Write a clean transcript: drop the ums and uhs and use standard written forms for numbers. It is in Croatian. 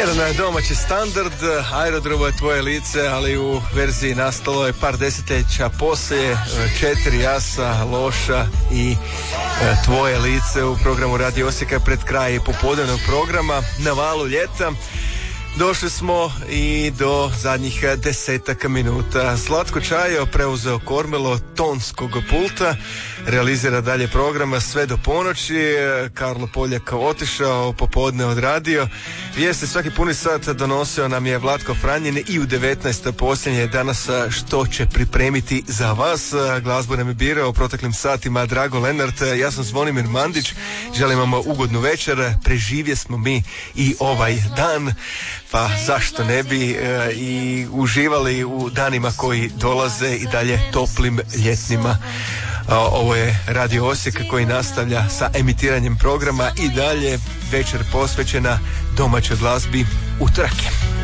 Jedan domaći standard, Aerodromo je tvoje lice, ali u verziji nastalo je par desetljeća poslije, 4 jasa, loša i tvoje lice u programu Radio Osijeka pred kraj popodnevnog programa na valu ljeta. Došli smo i do zadnjih 10 minuta. Zlatko Čajo preuzeo kormilo tonskog pulta, realizira dalje programa sve do ponoći. Karlo Poljak otišao, popodne odradio. Vijesti svaki puni sat donosio nam je Vlatko Franjin i u 19 posljednje danas što će pripremiti za vas. Glazbu nam je birao u proteklim satima Drago Lenart. Ja sam Zvonimir Mandić, želim vam ugodnu večer. Preživje smo mi i ovaj dan, pa zašto ne bi i uživali u danima koji dolaze i dalje toplim ljetnima. Ovo je Radio Osijek koji nastavlja sa emitiranjem programa i dalje večer posvećena domaćoj glazbi utorake.